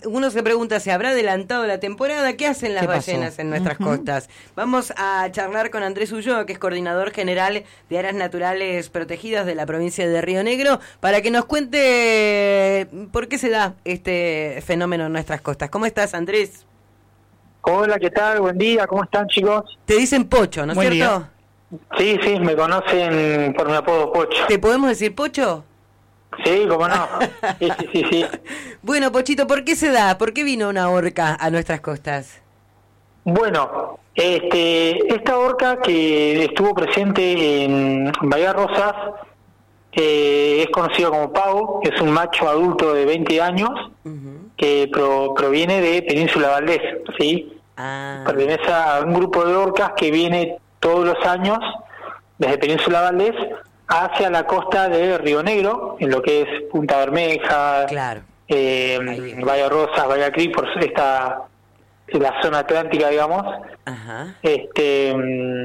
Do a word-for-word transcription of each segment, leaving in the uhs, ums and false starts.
uno se pregunta, ¿se habrá adelantado la temporada? ¿Qué hacen las ballenas pasó? en nuestras uh-huh. costas? Vamos a charlar con Andrés Ulloa, que es coordinador general de áreas naturales protegidas de la provincia de Río Negro, para que nos cuente por qué se da este fenómeno en nuestras costas. ¿Cómo estás, Andrés? Hola, ¿qué tal? Buen día, ¿cómo están, chicos? Te dicen Pocho, ¿no es cierto? Día. Sí, sí, me conocen por mi apodo Pocho. ¿Te podemos decir Pocho? Sí, cómo no. Sí, sí, sí, sí. Bueno, Pochito, ¿por qué se da? ¿Por qué vino una orca a nuestras costas? Bueno, este, esta orca que estuvo presente en Bahía Rosas eh, es conocido como Pavo, es un macho adulto de veinte años uh-huh. que pro, proviene de Península Valdés, ¿sí? Ah. Pertenece a un grupo de orcas que viene todos los años desde Península Valdés hacia la costa de Río Negro, en lo que es Punta Bermeja, claro. eh, Bahía Rosas, Bahía Cris, por esta la zona atlántica, digamos. Ajá. Este,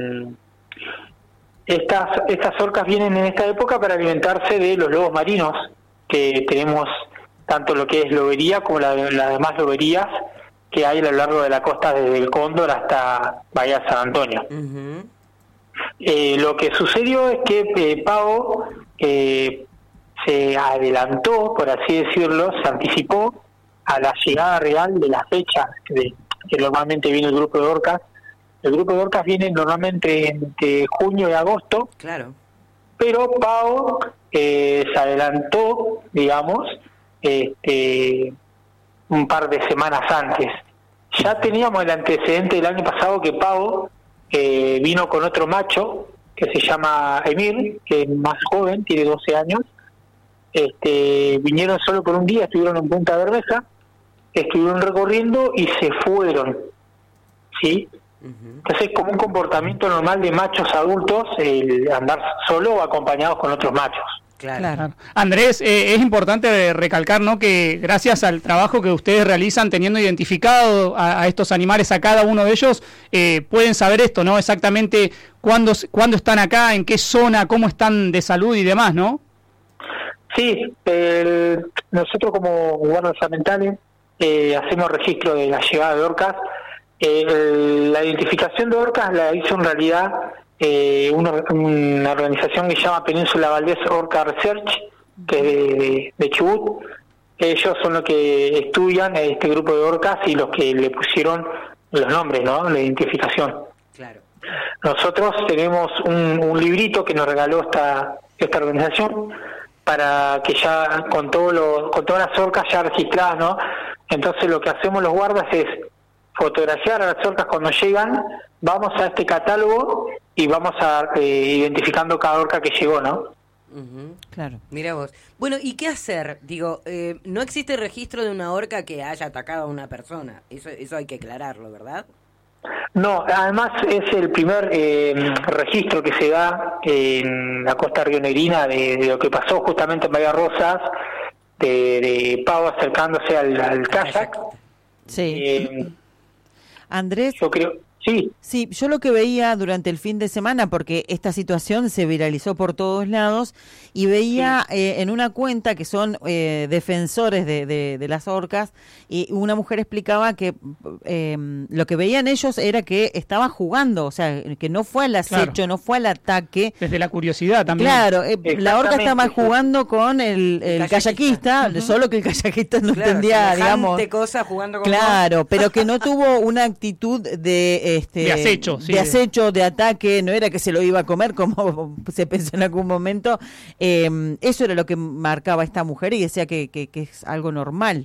estas estas orcas vienen en esta época para alimentarse de los lobos marinos, que tenemos tanto lo que es lobería como la, las demás loberías que hay a lo largo de la costa desde el Cóndor hasta Bahía San Antonio. Uh-huh. Eh, lo que sucedió es que eh, Pavo eh, se adelantó, por así decirlo, se anticipó a la llegada real de la fecha de, que normalmente viene el grupo de orcas. El grupo de orcas viene normalmente entre junio y agosto, claro. pero Pavo eh, se adelantó, digamos, este, un par de semanas antes. Ya teníamos el antecedente del año pasado que Pavo Eh, vino con otro macho que se llama Emir, que es más joven, tiene doce años. Este, vinieron solo por un día, estuvieron en Punta Bermeja, estuvieron recorriendo y se fueron, ¿sí? Uh-huh. Entonces, como un comportamiento normal de machos adultos, el andar solo o acompañados con otros machos. Claro. claro. Andrés, eh, es importante recalcar, ¿no?, que gracias al trabajo que ustedes realizan teniendo identificado a, a estos animales, a cada uno de ellos, eh, pueden saber esto, ¿no? Exactamente cuándo, cuándo están acá, en qué zona, cómo están de salud y demás, ¿no? Sí, el, nosotros como guardias ambientales eh, hacemos registro de la llegada de orcas. Eh, el, la identificación de orcas la hizo en realidad Eh, una, una organización que se llama Península Valdés Orca Research, que es de, de, de Chubut. Ellos son los que estudian este grupo de orcas y los que le pusieron los nombres, ¿no? La identificación. Claro. Nosotros tenemos un, un librito que nos regaló esta esta organización para que ya con todo lo, con todas las orcas ya registradas, ¿no? Entonces lo que hacemos los guardas es fotografiar a las orcas cuando llegan, vamos a este catálogo y vamos a eh, identificando cada orca que llegó, ¿no? Uh-huh. Claro. Mira vos. Bueno, ¿y qué hacer? Digo, eh, no existe registro de una orca que haya atacado a una persona. Eso, eso hay que aclararlo, ¿verdad? No, además es el primer eh, registro que se da en la costa rionegrina de, de lo que pasó justamente en Bahía Rosas, de, de Pavo acercándose al, al kayak. Sí. Eh, Andrés. Yo creo. Sí. Sí, yo lo que veía durante el fin de semana, porque esta situación se viralizó por todos lados, y veía sí. eh, en una cuenta que son eh, defensores de, de, de las orcas, y una mujer explicaba que eh, lo que veían ellos era que estaba jugando, o sea, que no fue al acecho, claro. no fue al ataque. Desde la curiosidad también. Claro, eh, la orca estaba jugando con el, el, el kayakista, uh-huh. solo que el kayakista no claro, entendía, digamos. cosa jugando con Claro, vos. Pero que no tuvo una actitud de... Este, de acecho, sí. de acecho, de ataque, no era que se lo iba a comer como se pensó en algún momento. Eh, eso era lo que marcaba esta mujer y decía que, que, que es algo normal.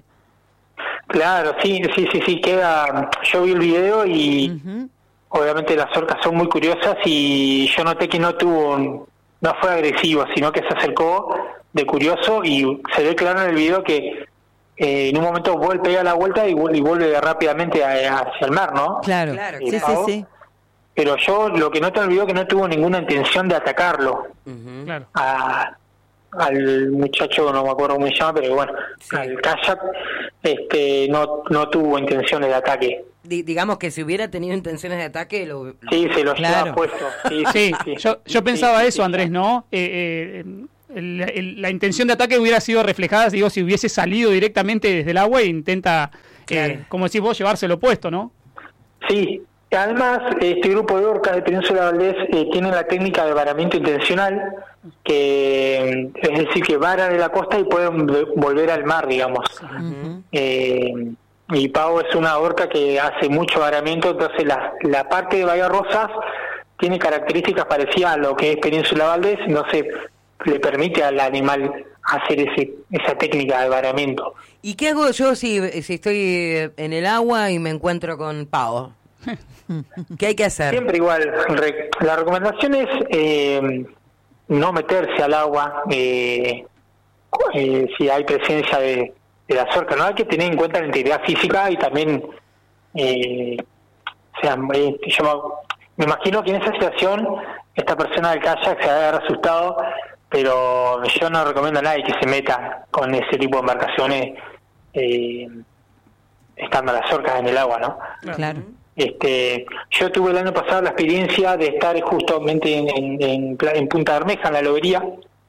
Claro, sí, sí, sí, sí, queda. Yo vi el video y uh-huh. obviamente las orcas son muy curiosas y yo noté que no tuvo, no fue agresivo, sino que se acercó de curioso y se ve claro en el video que Eh, en un momento vuelve, pega la vuelta y vuelve, y vuelve rápidamente a, a, hacia el mar, ¿no? Claro, claro, sí, sí, sí. Pero yo lo que noto en el video que no tuvo ninguna intención de atacarlo. Uh-huh. Claro. A, al muchacho, no me acuerdo cómo se llama, pero bueno, sí. al kayak, este, no no tuvo intenciones de ataque. D- digamos que si hubiera tenido intenciones de ataque, lo... lo... Sí, se lo claro. lleva puesto. Sí, sí, sí, sí. yo, yo sí, pensaba sí, eso, sí, Andrés, sí. ¿no? Eh, eh, el, el, la intención de ataque hubiera sido reflejada, digo, si hubiese salido directamente desde el agua e intenta, claro. eh, como decís vos, llevárselo puesto, ¿no? Sí, además este grupo de orcas de Península Valdés eh, tiene la técnica de varamiento intencional, que es decir, que varan de la costa y pueden volver al mar, digamos. Uh-huh. eh, y Pavo es una orca que hace mucho varamiento, entonces la, la parte de Bahía Rosas tiene características parecidas a lo que es Península Valdés, entonces le permite al animal hacer ese esa técnica de varamiento. ¿Y qué hago yo si, si estoy en el agua y me encuentro con Pavo? ¿Qué hay que hacer? Siempre igual. Re, la recomendación es eh, no meterse al agua eh, eh, si hay presencia de, de las orcas. No hay que tener en cuenta la integridad física y también, eh, o sea, eh, yo me imagino que en esa situación esta persona del kayak se va a haber asustado, pero yo no recomiendo a nadie que se meta con ese tipo de embarcaciones eh, estando las orcas en el agua, ¿no? Claro. Este, yo tuve el año pasado la experiencia de estar justamente en, en, en, en Punta Bermeja, en la lobería.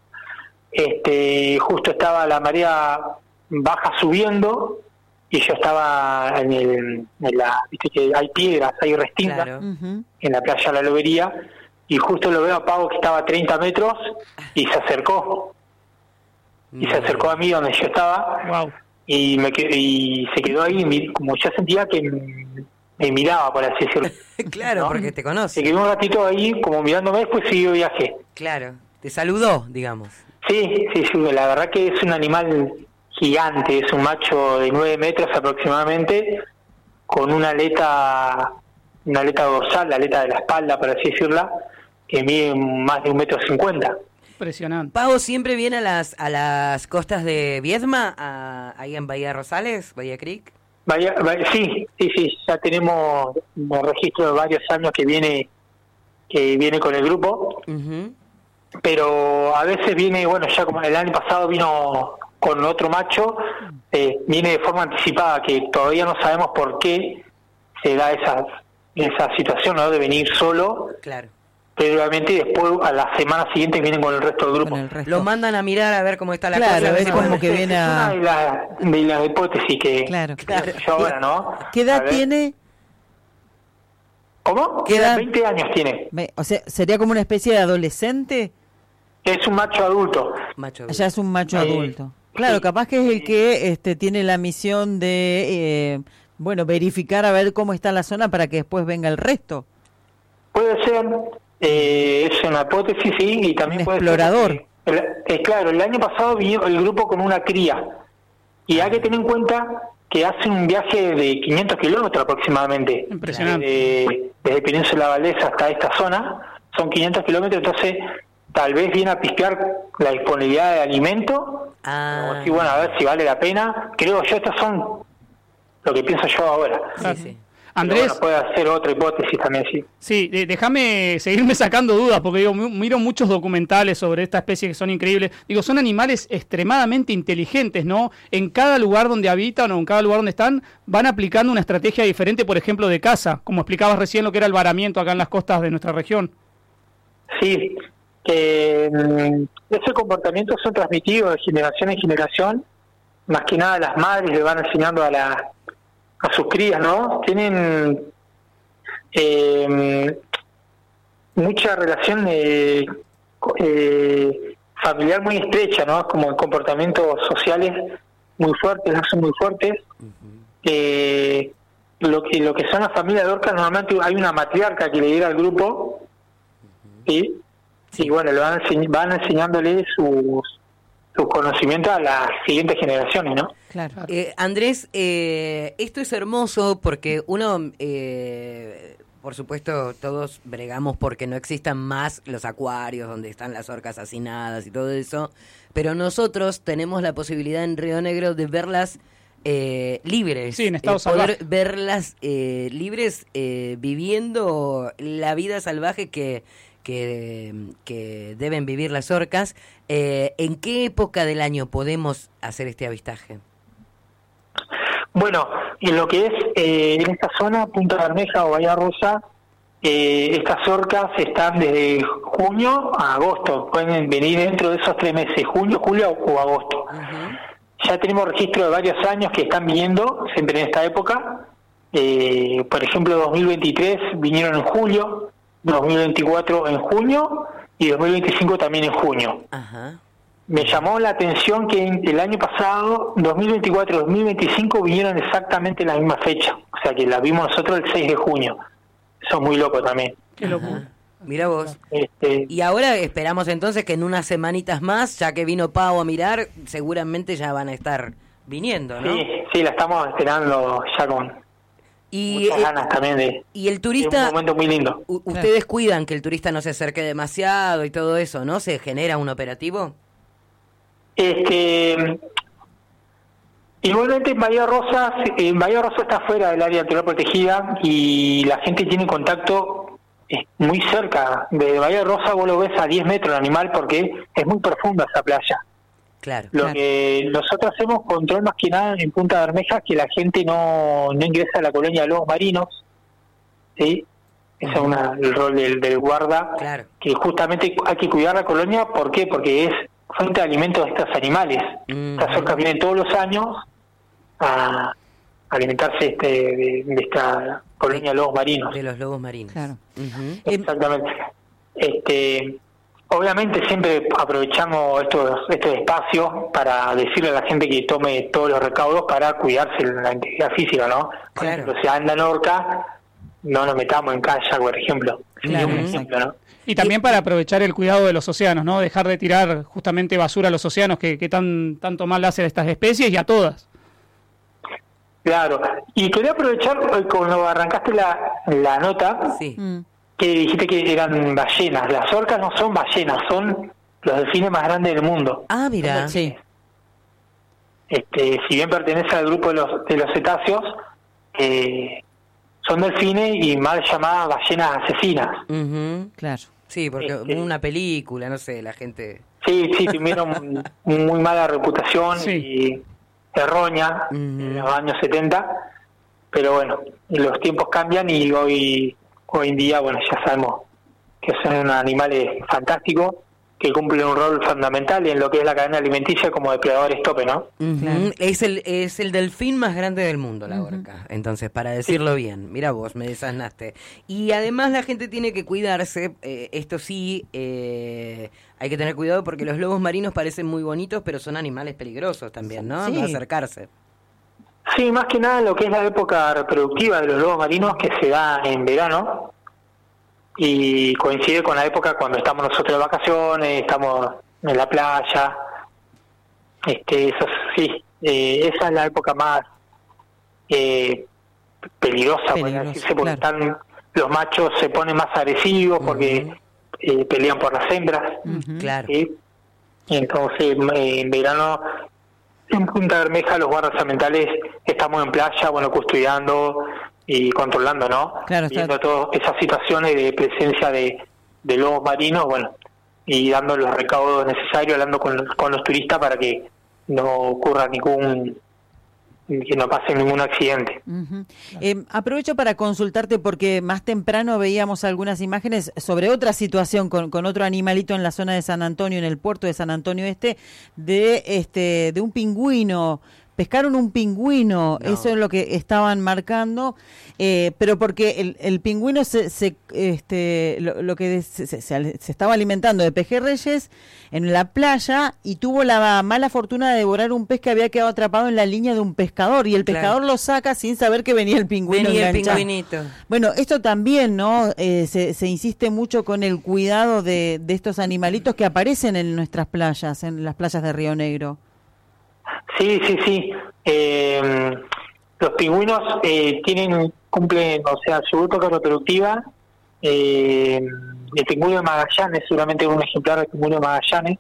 Este, justo estaba la marea baja subiendo y yo estaba en, el, en la, viste que hay piedras, hay restingas, claro. uh-huh. en la playa de la lobería, y justo lo veo a Pavo que estaba a treinta metros y se acercó y se acercó a mí donde yo estaba. Wow. y me y se quedó ahí, como yo sentía que me miraba, por así decirlo. Claro, ¿no? Porque te conoce. Se quedó un ratito ahí como mirándome, después siguió viaje. Claro, te saludó, digamos. Sí, sí, sí, la verdad que es un animal gigante, es un macho de nueve metros aproximadamente, con una aleta, una aleta dorsal, la aleta de la espalda, por así decirla, que mide más de un metro cincuenta. Impresionante. ¿Pavo siempre viene a las a las costas de Viedma, a, ahí en Bahía Rosales, Bahía Creek? Bahía, Bahía, sí, sí, sí, ya tenemos un registro de varios años que viene que viene con el grupo, uh-huh. pero a veces viene, bueno, ya como el año pasado vino con otro macho, eh, viene de forma anticipada, que todavía no sabemos por qué se da esa esa situación, ¿no? De venir solo. Claro. Pero obviamente después a la semana siguiente vienen con el resto del grupo. Lo mandan a mirar a ver cómo está la claro, cosa. Es como que viene a... Es una de las de la hipótesis que claro. claro. yo ahora, ¿no? ¿Qué edad tiene? ¿Cómo? ¿Qué edad? veinte años tiene. O sea, ¿sería como una especie de adolescente? Es un macho adulto. Macho adulto. Ya es un macho eh, adulto. Claro, sí. Capaz que es el que este tiene la misión de, eh, bueno, verificar a ver cómo está la zona para que después venga el resto. Puede ser... Eh, es una hipótesis, sí, y también un puede explorador. ser que, el, eh, claro, el año pasado vino el grupo con una cría, y hay que tener en cuenta que hacen un viaje de quinientos kilómetros aproximadamente. Impresionante. Desde, desde Península Valdés hasta esta zona, son quinientos kilómetros, entonces tal vez viene a pispear la disponibilidad de alimento, ah. o así, bueno, a ver si vale la pena. Creo yo, estas son lo que pienso yo ahora. Sí, sí. Andrés, bueno, puede hacer otra hipótesis también, sí. Sí, de, déjame seguirme sacando dudas, porque digo, miro muchos documentales sobre esta especie que son increíbles. Digo, son animales extremadamente inteligentes, ¿no? En cada lugar donde habitan o en cada lugar donde están, van aplicando una estrategia diferente, por ejemplo, de caza, como explicabas recién lo que era el varamiento acá en las costas de nuestra región. Sí, que eh, ese comportamiento son transmitidos de generación en generación, más que nada las madres le van enseñando a la a sus crías, ¿no? Tienen eh, mucha relación eh, eh, familiar muy estrecha, ¿no? Como comportamientos sociales muy fuertes, no son muy fuertes. Uh-huh. Eh, lo que lo que son las familias de orcas, normalmente hay una matriarca que le diera al grupo, uh-huh. ¿sí? Y bueno, le van, enseñ- van enseñándole sus sus conocimientos a las siguientes generaciones, ¿no? Claro. Eh, Andrés, eh, esto es hermoso porque uno, eh, por supuesto, todos bregamos porque no existan más los acuarios donde están las orcas hacinadas y todo eso, pero nosotros tenemos la posibilidad en Río Negro de verlas eh, libres. Sí, en estado eh, salvaje. Poder verlas eh, libres eh, viviendo la vida salvaje que... Que, que deben vivir las orcas. Eh, ¿En qué época del año podemos hacer este avistaje? Bueno, en lo que es eh, en esta zona, Punta Bermeja o Bahía Rosa, eh, estas orcas están desde junio a agosto, pueden venir dentro de esos tres meses, junio, julio o agosto. Uh-huh. Ya tenemos registro de varios años que están viniendo, siempre en esta época. Eh, por ejemplo, dos mil veintitrés vinieron en julio, dos mil veinticuatro en junio y dos mil veinticinco también en junio. Uh-huh. Me llamó la atención que el año pasado, dos mil veinticuatro y dos mil veinticinco, vinieron exactamente en la misma fecha. O sea que la vimos nosotros el seis de junio. Eso es muy loco también. Qué loco. Mira vos. Este, y ahora esperamos entonces que en unas semanitas más, ya que vino Pau a mirar, seguramente ya van a estar viniendo, ¿no? Sí, sí, la estamos esperando ya con y, muchas ganas eh, también de... Y el turista... un momento muy lindo. U- ustedes cuidan que el turista no se acerque demasiado y todo eso, ¿no? ¿Se genera un operativo? Este... Igualmente en Bahía Rosas, en Bahía Rosas está fuera del área natural protegida y la gente tiene contacto muy cerca. De Bahía Rosa vos lo ves a diez metros el animal porque es muy profunda esa playa. Claro. Lo claro. que nosotros hacemos control más que nada en Punta Bermeja, que la gente no, no ingresa a la colonia de lobos marinos, ¿sí? Ese es una, el rol del, del guarda, claro. Que justamente hay que cuidar la colonia. ¿Por qué? Porque es fuente de alimentos de estos animales. Mm-hmm. Estas orcas vienen todos los años a alimentarse este de, de esta colonia de lobos marinos. De los lobos marinos. Claro. Uh-huh. Exactamente. Este, obviamente siempre aprovechamos estos estos espacios para decirle a la gente que tome todos los recaudos para cuidarse la integridad física, ¿no? Por claro. ejemplo, si anda en orca, no nos metamos en kayak, por ejemplo. Claro. Un ejemplo, ¿no? Y también para aprovechar el cuidado de los océanos, ¿no? Dejar de tirar justamente basura a los océanos que, que tan tanto mal hace a estas especies y a todas. Claro, y quería aprovechar cuando arrancaste la, la nota, sí. que dijiste que eran ballenas. Las orcas no son ballenas, son los delfines más grandes del mundo. Ah, mira, sí. Este, si bien pertenece al grupo de los de los cetáceos, eh, son delfines y mal llamadas ballenas asesinas. Uh-huh. Claro. Sí, porque este, una película, no sé, la gente... Sí, sí, tuvieron muy mala reputación sí. y... errónea uh-huh. en los años setenta, pero bueno, los tiempos cambian y hoy hoy en día, bueno, ya sabemos que son animales fantásticos que cumplen un rol fundamental en lo que es la cadena alimenticia como depredadores tope, ¿no? Uh-huh. Claro. Es el es el delfín más grande del mundo, la orca. Uh-huh. Entonces, para decirlo sí. bien, mira vos, me desasnaste. Y además la gente tiene que cuidarse, eh, esto sí, eh, hay que tener cuidado porque los lobos marinos parecen muy bonitos, pero son animales peligrosos también, ¿no? Sí. No acercarse. Sí, más que nada lo que es la época reproductiva de los lobos marinos, que se da en verano y coincide con la época cuando estamos nosotros de vacaciones, estamos en la playa. Este, eso sí, eh, esa es la época más eh, peligrosa, podría decirse, porque claro. están, los machos se ponen más agresivos porque uh-huh. eh, pelean por las hembras. Uh-huh. Claro. ¿sí? Y entonces eh, en verano en Punta Bermeja los guardas ambientales estamos en playa, bueno, custodiando y controlando, ¿no? Claro, viendo todas esas situaciones de presencia de, de lobos marinos, bueno, y dando los recaudos necesarios, hablando con los, con los turistas para que no ocurra ningún, que no pase ningún accidente. Uh-huh. Eh, aprovecho para consultarte porque más temprano veíamos algunas imágenes sobre otra situación con, con otro animalito en la zona de San Antonio, en el puerto de San Antonio Este, de este de un pingüino. Pescaron un pingüino, no. Eso es lo que estaban marcando, eh, pero porque el, el pingüino se, se este lo, lo que se, se, se estaba alimentando de pejerreyes en la playa y tuvo la mala fortuna de devorar un pez que había quedado atrapado en la línea de un pescador y el pescador claro. Lo saca sin saber que venía el pingüino. Venía el pingüinito. Bueno, esto también, ¿no? Eh, se, se insiste mucho con el cuidado de, de estos animalitos que aparecen en nuestras playas, en las playas de Río Negro. Sí, sí, sí. Eh, los pingüinos eh, tienen, cumplen, o sea, su época reproductiva. Eh, el pingüino de Magallanes, seguramente un ejemplar del pingüino de Magallanes.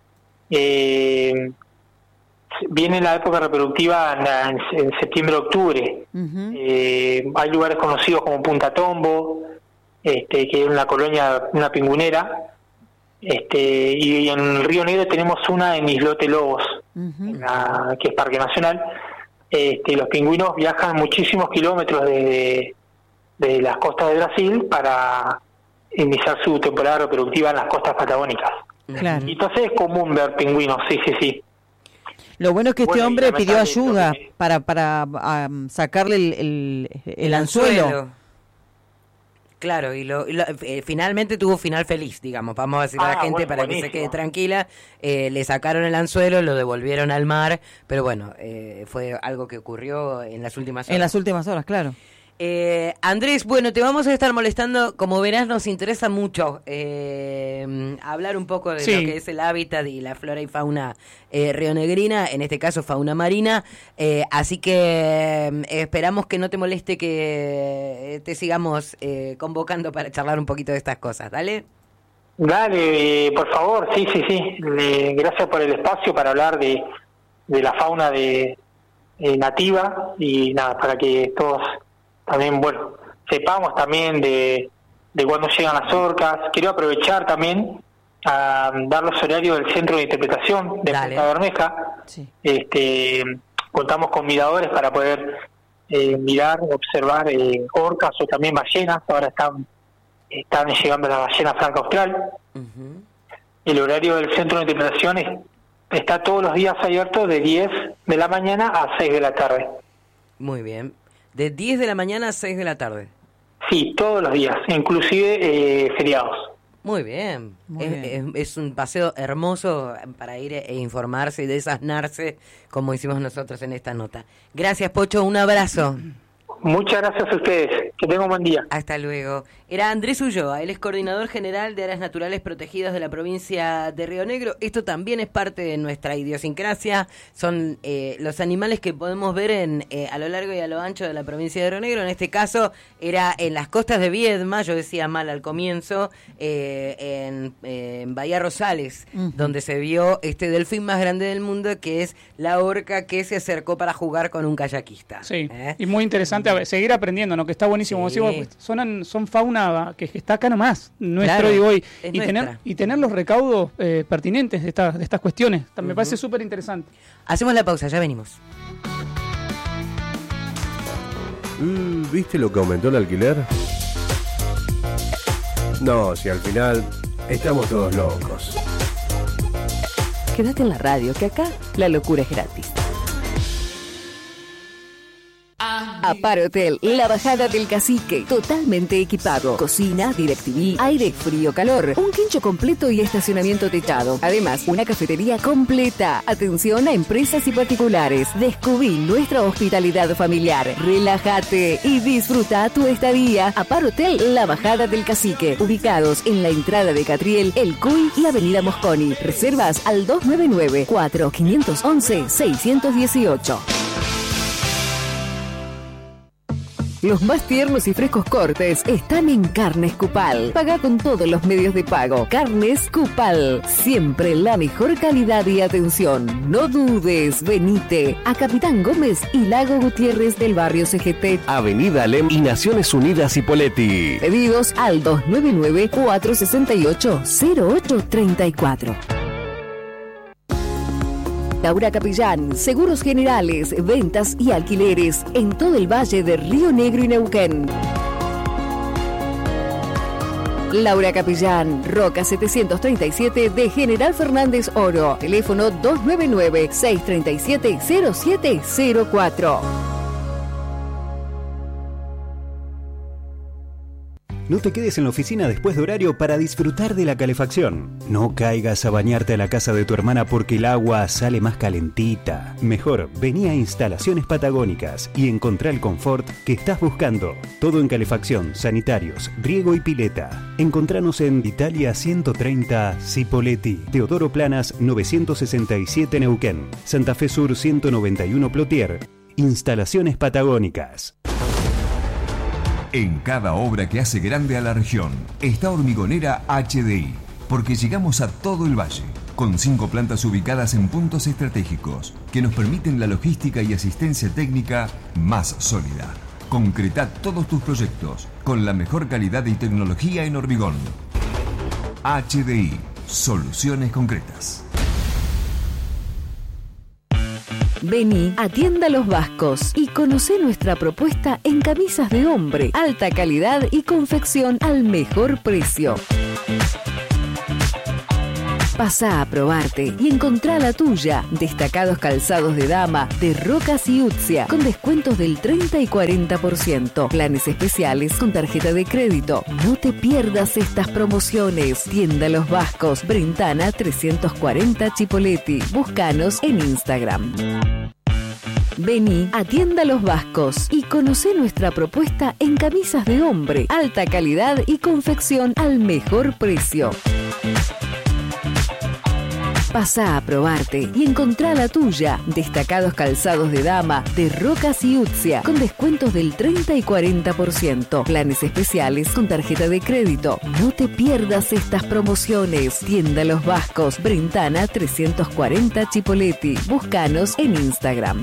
Eh, viene la época reproductiva en, en septiembre-octubre. Uh-huh. Eh, hay lugares conocidos como Punta Tombo, este, que es una colonia, una pingüinera. Este, y en Río Negro tenemos una en Islote Lobos, uh-huh. la, que es Parque Nacional. Este, los pingüinos viajan muchísimos kilómetros de, de las costas de Brasil para iniciar su temporada reproductiva en las costas patagónicas. Claro. Y entonces es común ver pingüinos, sí, sí, sí. Lo bueno es que este Bueno, y hombre pidió lamentablemente ayuda lo que- para para um, sacarle el, el, el anzuelo. Claro, y, lo, y lo- eh, finalmente tuvo final feliz, digamos. Vamos a decirle a la Ah, gente bueno, para que se buenísimo. quede tranquila. Eh, le sacaron el anzuelo, lo devolvieron al mar, pero bueno, eh, fue algo que ocurrió en las últimas horas. En las últimas horas, claro. Eh, Andrés, bueno, te vamos a estar molestando. Como verás, nos interesa mucho eh, hablar un poco de Sí. lo que es el hábitat y la flora y fauna eh, rionegrina, en este caso fauna marina. Eh, así que eh, esperamos que no te moleste que eh, te sigamos eh, convocando para charlar un poquito de estas cosas. ¿Dale? Dale, eh, por favor, sí, sí, sí. Le- gracias por el espacio para hablar de, de la fauna de eh, nativa y nada, para que todos también, bueno, sepamos también de, de cuándo llegan las orcas. Quiero aprovechar también a dar los horarios del Centro de Interpretación de Dale. Punta Bermeja. Sí. Este, contamos con miradores para poder eh, mirar, observar eh, orcas o también ballenas. Ahora están están llegando las ballenas franca austral. Ujú. El horario del Centro de Interpretación es- está todos los días abierto de diez de la mañana a seis de la tarde. Muy bien. De diez de la mañana a seis de la tarde. Sí, todos los días, inclusive eh, feriados. Muy bien. Muy es, bien. es- es un paseo hermoso para ir e informarse y desasnarse, como hicimos nosotros en esta nota. Gracias, Pocho. Un abrazo. Muchas gracias a ustedes. Que tengan un buen día. Hasta luego. Era Andrés Ulloa, él es coordinador general de áreas naturales protegidas de la provincia de Río Negro. Esto también es parte de nuestra idiosincrasia. Son eh, los animales que podemos ver en eh, a lo largo y a lo ancho de la provincia de Río Negro. En este caso era en las costas de Viedma, yo decía mal al comienzo, eh, en, eh, en Bahía Rosales, Ujú. donde se vio este delfín más grande del mundo, que es la orca que se acercó para jugar con un kayakista. Sí, ¿Eh? y muy interesante a ver, seguir aprendiendo, ¿no? Que está buenísimo. Como Sí. decimos, pues, son, son fauna que, que está acá nomás, nuestro, Claro, digo hoy. es Y tener, nuestra. y tener los recaudos eh, pertinentes de, esta- de estas cuestiones. Me Ujú. parece súper interesante. Hacemos la pausa, ya venimos. Mm, ¿Viste lo que aumentó el alquiler? No, si al final estamos todos locos. Quédate en la radio, que acá la locura es gratis. Aparo Hotel, la bajada del Cacique, totalmente equipado. Cocina, DirecTV, aire, frío, calor, un quincho completo y estacionamiento techado. Además, una cafetería completa. Atención a empresas y particulares. Descubrí nuestra hospitalidad familiar. Relájate y disfruta tu estadía. Aparo Hotel, la bajada del Cacique, ubicados en la entrada de Catriel, El Cuy y Avenida Mosconi. Reservas al dos nueve nueve, cuatro cinco once, seis uno ocho. Los más tiernos y frescos cortes están en Carnes Cupal. Paga con todos los medios de pago. Carnes Cupal. Siempre la mejor calidad y atención. No dudes, venite a Capitán Gómez y Lago Gutiérrez del barrio C G T. Avenida Alem y Naciones Unidas Hipoleti. Pedidos al dos nueve nueve, cuatro seis ocho, cero ocho tres cuatro. Laura Capellán, seguros generales, ventas y alquileres en todo el valle de Río Negro y Neuquén. Laura Capellán, Roca setecientos treinta y siete de General Fernández Oro. Teléfono dos nueve nueve, seis tres siete, cero siete cero cuatro. No te quedes en la oficina después de horario para disfrutar de la calefacción. No caigas a bañarte a la casa de tu hermana porque el agua sale más calentita. Mejor, vení a Instalaciones Patagónicas y encontrá el confort que estás buscando. Todo en calefacción, sanitarios, riego y pileta. Encontranos en Italia ciento treinta Cipolletti, Teodoro Planas novecientos sesenta y siete Neuquén, Santa Fe Sur ciento noventa y uno Plotier. Instalaciones Patagónicas. En cada obra que hace grande a la región está Hormigonera H D I, porque llegamos a todo el valle, con cinco plantas ubicadas en puntos estratégicos que nos permiten la logística y asistencia técnica más sólida. Concreta todos tus proyectos con la mejor calidad y tecnología en hormigón. H D I, soluciones concretas. Vení a Tienda Los Vascos y conocé nuestra propuesta en camisas de hombre, alta calidad y confección al mejor precio. Pasá a probarte y encontrá la tuya. Destacados calzados de dama de Rocas y Utzia con descuentos del treinta y cuarenta por ciento. Planes especiales con tarjeta de crédito. No te pierdas estas promociones. Tienda Los Vascos, Brentana trescientos cuarenta Chipoleti. Búscanos en Instagram. Vení a Tienda Los Vascos y conocé nuestra propuesta en camisas de hombre, alta calidad y confección al mejor precio. Pasá a probarte y encontrá la tuya. Destacados calzados de dama de Rocas y Utzia con descuentos del treinta y cuarenta por ciento. Planes especiales con tarjeta de crédito. No te pierdas estas promociones. Tienda Los Vascos, Brentana trescientos cuarenta Chipoleti. Búscanos en Instagram.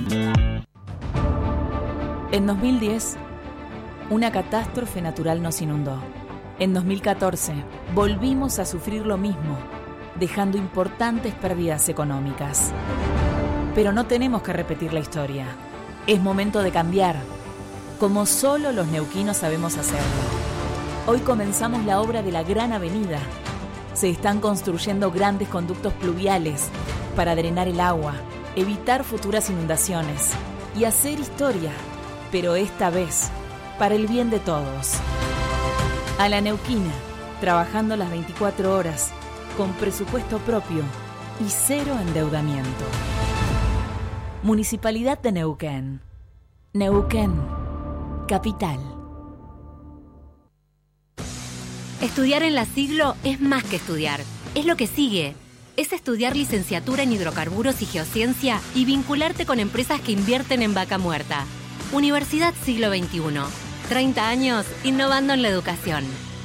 En dos mil diez, una catástrofe natural nos inundó. En dos mil catorce, volvimos a sufrir lo mismo, dejando importantes pérdidas económicas. Pero no tenemos que repetir la historia. Es momento de cambiar, como solo los neuquinos sabemos hacerlo. Hoy comenzamos la obra de la Gran Avenida. Se están construyendo grandes conductos pluviales para drenar el agua, evitar futuras inundaciones y hacer historia, pero esta vez para el bien de todos. A la neuquina, trabajando las veinticuatro horas, con presupuesto propio y cero endeudamiento. Municipalidad de Neuquén. Neuquén, capital. Estudiar en la Siglo es más que estudiar. Es lo que sigue. Es estudiar licenciatura en hidrocarburos y geociencia y vincularte con empresas que invierten en vaca muerta. Universidad Siglo veintiuno. treinta años innovando en la educación.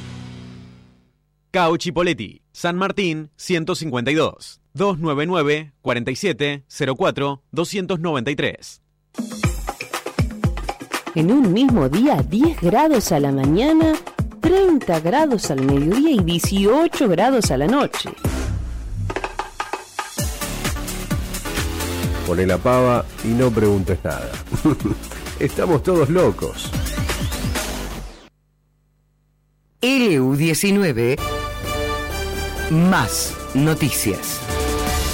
Cao Chipoleti, San Martín ciento cincuenta y dos, doscientos noventa y nueve, cuarenta y siete, cero cuatro, doscientos noventa y tres. En un mismo día, diez grados a la mañana, treinta grados al mediodía y dieciocho grados a la noche. Poné la pava y no preguntes nada. Estamos todos locos. L U diecinueve Más noticias.